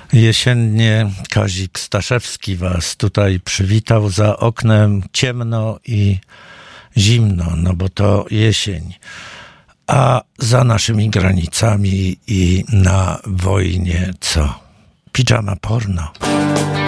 Jesiennie Kazik Staszewski was tutaj przywitał. Za oknem ciemno i zimno, no bo to jesień. A za naszymi granicami i na wojnie co? Pijama porno.